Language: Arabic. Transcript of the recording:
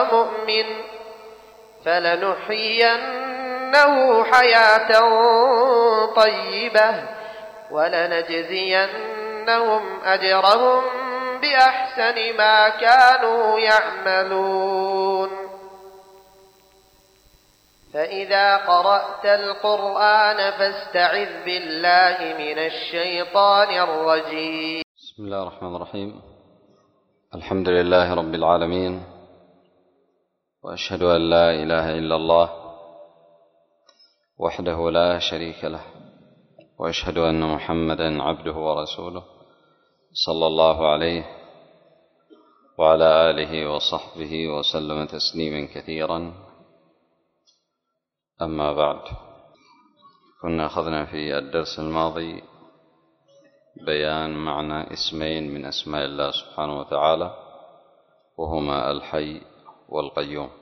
مؤمن فلنحيينه حياة طيبة ولنجزينهم أجرهم بأحسن ما كانوا يعملون. فإذا قرأت القرآن فاستعذ بالله من الشيطان الرجيم. بسم الله الرحمن الرحيم. الحمد لله رب العالمين، وأشهد أن لا إله إلا الله وحده لا شريك له، وأشهد أن محمدا عبده ورسوله صلى الله عليه وعلى آله وصحبه وسلم تسليما كثيرا. أما بعد، كنا أخذنا في الدرس الماضي بيان معنى اسمين من أسماء الله سبحانه وتعالى، وهما الحي والقيوم.